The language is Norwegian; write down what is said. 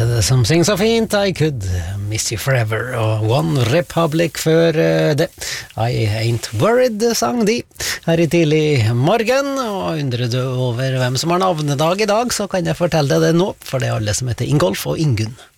det som synger så fint I Could Miss You Forever og One Republic før det I Ain't Worried sang de her I tidlig morgen og undrer du over hvem som har navnedag I dag så kan jeg fortelle deg det nå for det alle som heter Ingolf og Ingunn